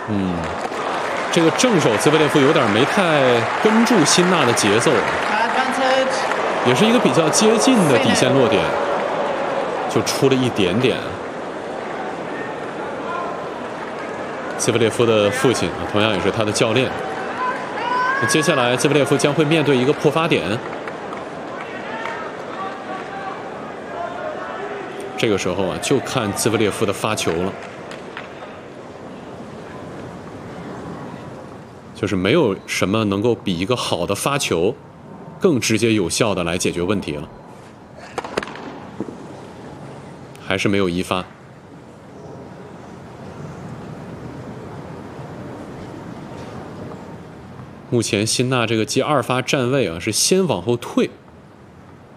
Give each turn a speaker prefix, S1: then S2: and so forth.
S1: 这个正手兹维列夫有点没太跟住辛纳的节奏，也是一个比较接近的底线落点，就出了一点点。兹维列夫的父亲啊，同样也是他的教练。接下来，兹维列夫将会面对一个破发点。这个时候啊，就看兹维列夫的发球了。就是没有什么能够比一个好的发球更直接有效的来解决问题了。还是没有一发。目前辛纳这个接2发站位啊，是先往后退。